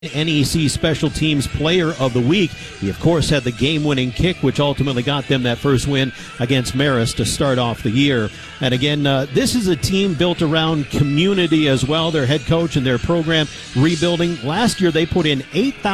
NEC Special Teams Player of the Week. He, of course, had the game-winning kick, which ultimately got them that first win against Marist to start off the year. And again, this is a team built around community as well. Their head coach and their program rebuilding. Last year, they put in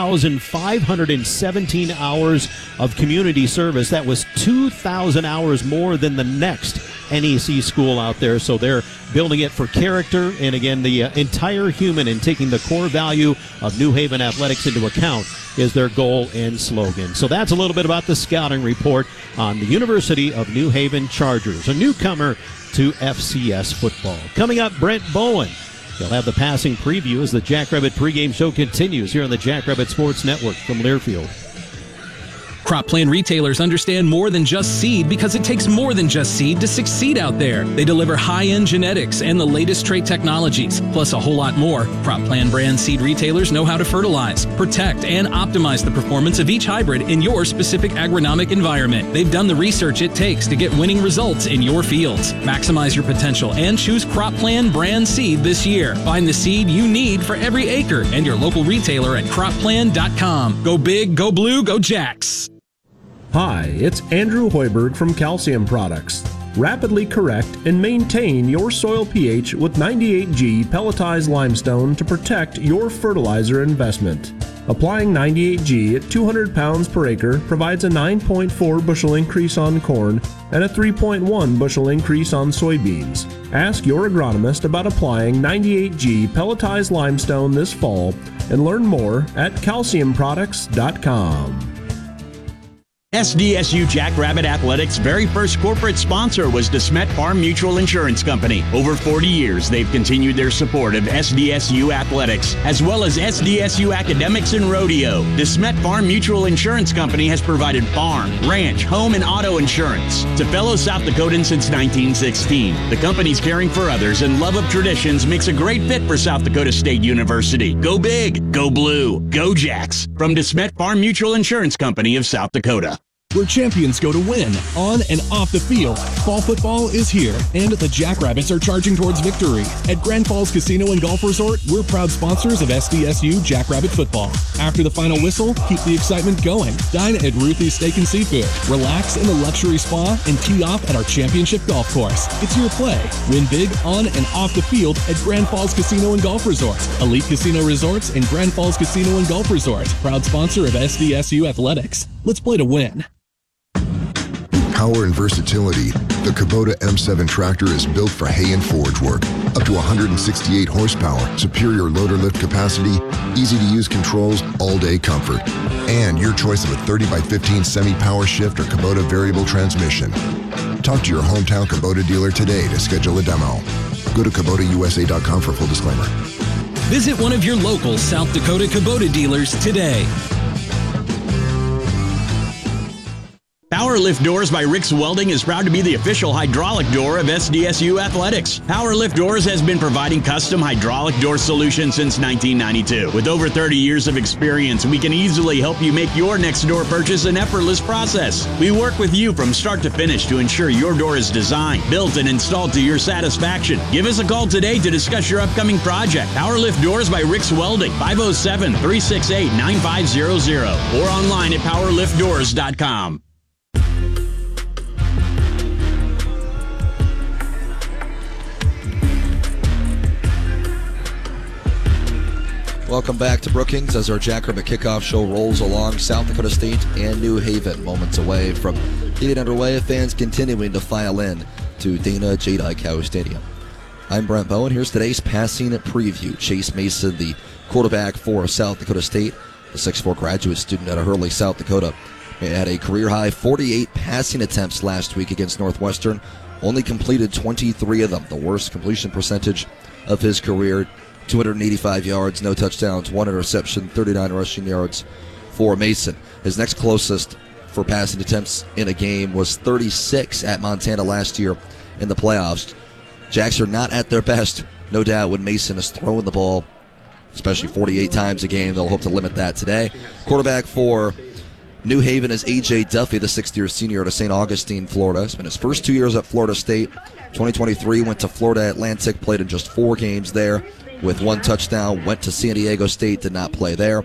8,517 hours of community service. That was 2,000 hours more than the next NEC school out there. So they're building it for character and, again, the entire human, and taking the core value of New Haven athletics into account is their goal and slogan. So that's a little bit about the scouting report on the University of New Haven Chargers, a newcomer to FCS football. Coming up, Brent Bowen. He'll have the passing preview as the Jackrabbit pregame show continues here on the Jackrabbit Sports Network from Learfield. Crop Plan retailers understand more than just seed because it takes more than just seed to succeed out there. They deliver high-end genetics and the latest trait technologies, plus a whole lot more. Crop Plan brand seed retailers know how to fertilize, protect, and optimize the performance of each hybrid in your specific agronomic environment. They've done the research it takes to get winning results in your fields. Maximize your potential and choose Crop Plan brand seed this year. Find the seed you need for every acre and your local retailer at CropPlan.com. Go big, go blue, go Jacks. Hi, it's Andrew Hoiberg from Calcium Products. Rapidly correct and maintain your soil pH with 98G pelletized limestone to protect your fertilizer investment. Applying 98G at 200 pounds per acre provides a 9.4 bushel increase on corn and a 3.1 bushel increase on soybeans. Ask your agronomist about applying 98G pelletized limestone this fall and learn more at calciumproducts.com. SDSU Jackrabbit Athletics' very first corporate sponsor was DeSmet Farm Mutual Insurance Company. Over 40 years, they've continued their support of SDSU Athletics, as well as SDSU Academics and Rodeo. DeSmet Farm Mutual Insurance Company has provided farm, ranch, home, and auto insurance to fellow South Dakotans since 1916. The company's caring for others and love of traditions makes a great fit for South Dakota State University. Go big, go blue, go Jacks. From DeSmet Farm Mutual Insurance Company of South Dakota. Where champions go to win, on and off the field. Fall football is here, and the Jackrabbits are charging towards victory. At Grand Falls Casino and Golf Resort, we're proud sponsors of SDSU Jackrabbit football. After the final whistle, keep the excitement going. Dine at Ruthie's Steak and Seafood. Relax in the luxury spa and tee off at our championship golf course. It's your play. Win big on and off the field at Grand Falls Casino and Golf Resort. Elite Casino Resorts and Grand Falls Casino and Golf Resort. Proud sponsor of SDSU Athletics. Let's play to win. Power and versatility, the Kubota M7 tractor is built for hay and forage work. Up to 168 horsepower, superior loader lift capacity, easy-to-use controls, all-day comfort. And your choice of a 30x15 semi-power shift or Kubota variable transmission. Talk to your hometown Kubota dealer today to schedule a demo. Go to KubotaUSA.com for full disclaimer. Visit one of your local South Dakota Kubota dealers today. Power Lift Doors by Rick's Welding is proud to be the official hydraulic door of SDSU Athletics. Power Lift Doors has been providing custom hydraulic door solutions since 1992. With over 30 years of experience, we can easily help you make your next door purchase an effortless process. We work with you from start to finish to ensure your door is designed, built, and installed to your satisfaction. Give us a call today to discuss your upcoming project. Power Lift Doors by Rick's Welding, 507-368-9500, or online at powerliftdoors.com. Welcome back to Brookings as our Jackrabbit kickoff show rolls along. South Dakota State and New Haven moments away from getting underway. Fans continuing to file in to Dana J. Cow Stadium. I'm Brent Bowen. Here's today's passing preview. Chase Mason, the quarterback for South Dakota State, the 6'4 graduate student out of Hurley, South Dakota, had a career-high 48 passing attempts last week against Northwestern. Only completed 23 of them, the worst completion percentage of his career. 285 yards, no touchdowns, 1 interception, 39 rushing yards for Mason. His next closest for passing attempts in a game was 36 at Montana last year in the playoffs. Jacks are not at their best, no doubt, when Mason is throwing the ball, especially 48 times a game. They'll hope to limit that today. Quarterback for New Haven is A.J. Duffy, the sixth-year senior out of St. Augustine, Florida. Spent his first 2 years at Florida State. 2023 went to Florida Atlantic, played in just 4 games there. with 1 touchdown, went to San Diego State, did not play there.